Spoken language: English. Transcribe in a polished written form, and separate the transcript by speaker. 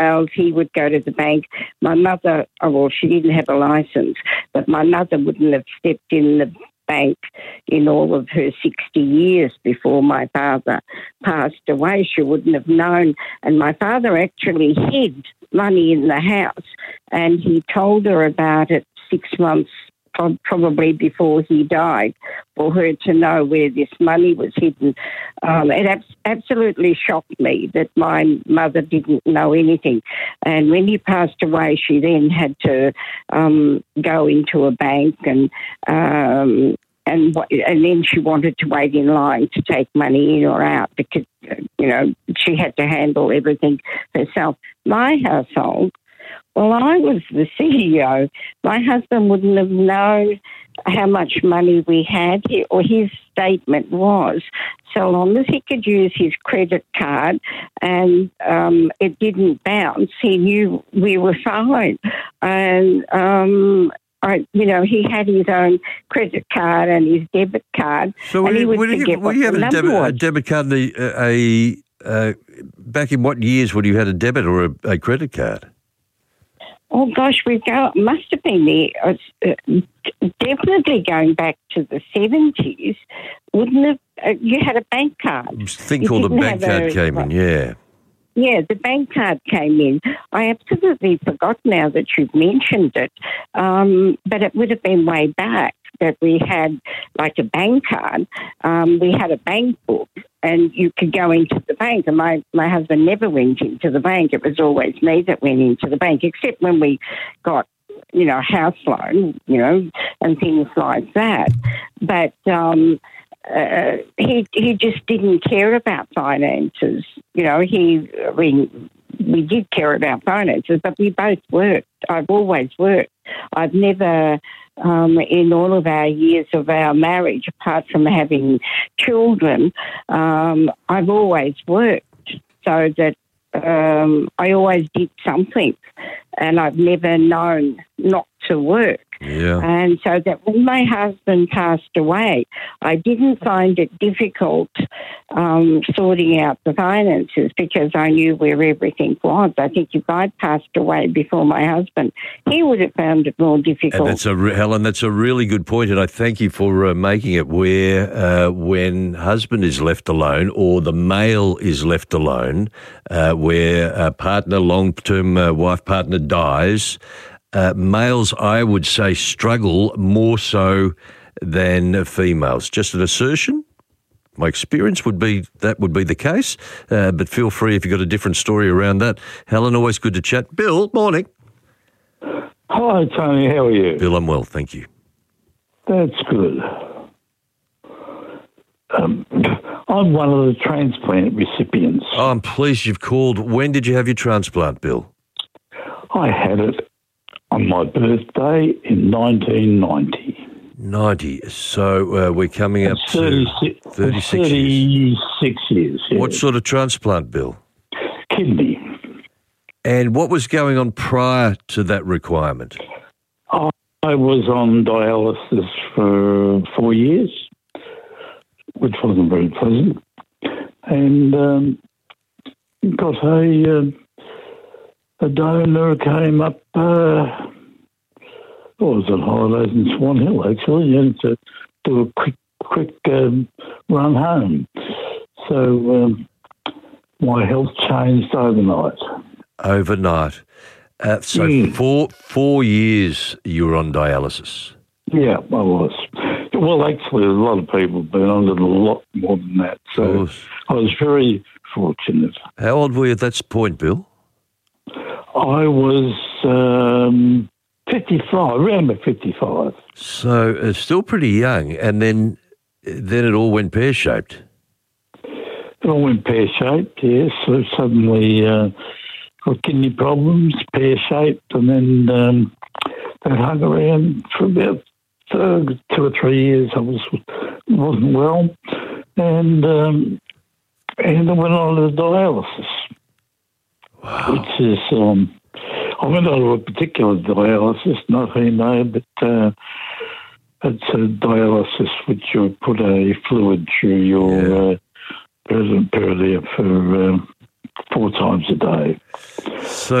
Speaker 1: Wales, he would go to the bank. My mother, she didn't have a licence, but my mother wouldn't have stepped in the bank in all of her 60 years before my father passed away. She wouldn't have known. And my father actually hid money in the house, and he told her about it 6 months probably before he died, for her to know where this money was hidden. It absolutely shocked me that my mother didn't know anything. And when he passed away, she then had to go into a bank and then she wanted to wait in line to take money in or out because, she had to handle everything herself. My household, well, I was the CEO. My husband wouldn't have known how much money we had, or his statement was, so long as he could use his credit card and it didn't bounce, he knew we were fine. And, he had his own credit card and his debit card.
Speaker 2: So
Speaker 1: and he would forget what the number was.
Speaker 2: A debit card, back in what years would you had a debit or a credit card?
Speaker 1: Oh, gosh, must have been definitely going back to the 70s. Wouldn't have, you had a bank card.
Speaker 2: A thing called a bank card came in, yeah.
Speaker 1: Yeah, the bank card came in. I absolutely forgot now that you've mentioned it, but it would have been way back that we had like a bank card. We had a bank book and you could go into the bank, and my husband never went into the bank. It was always me that went into the bank, except when we got, a house loan, and things like that. But he just didn't care about finances. We did care about finances, but we both worked. I've always worked. I've never, in all of our years of our marriage, apart from having children, I've always worked, so that I always did something, and I've never known not to work.
Speaker 2: Yeah.
Speaker 1: And so that when my husband passed away, I didn't find it difficult sorting out the finances because I knew where everything was. I think if I'd passed away before my husband, he would have found it more difficult.
Speaker 2: And Helen, that's a really good point, and I thank you for making it where when husband is left alone or the male is left alone, where a partner, long-term wife partner dies, males, I would say, struggle more so than females. Just an assertion. My experience would be that would be the case, but feel free if you've got a different story around that. Helen, always good to chat. Bill, morning.
Speaker 3: Hi, Tony. How are you?
Speaker 2: Bill, I'm well, thank you.
Speaker 3: That's good. I'm one of the transplant recipients.
Speaker 2: Oh, I'm pleased you've called. When did you have your transplant, Bill?
Speaker 3: I had it on my birthday in 1990.
Speaker 2: 90. So we're coming up to 36 years.
Speaker 3: 36 years, yeah.
Speaker 2: What sort of transplant, Bill?
Speaker 3: Kidney.
Speaker 2: And what was going on prior to that requirement?
Speaker 3: I was on dialysis for 4 years, which wasn't very pleasant, and got a donor came up. I was on holidays in Swan Hill, actually, and to do a quick run home. So my health changed overnight.
Speaker 2: Overnight. So 4 years you were on dialysis?
Speaker 3: Yeah, I was. Well, actually, a lot of people have been on it a lot more than that. So I was very fortunate.
Speaker 2: How old were you at that point, Bill?
Speaker 3: I was 55, around 55.
Speaker 2: So still pretty young, and then it all went pear-shaped.
Speaker 3: It all went pear-shaped, yes. So suddenly got kidney problems, pear-shaped, and then that hung around for about 2 or 3 years. I wasn't well, and I went on to dialysis.
Speaker 2: Wow.
Speaker 3: Which is, I went on to a particular dialysis, not hemo, but it's a dialysis which you put a fluid through your perineum for 4 times a day.
Speaker 2: So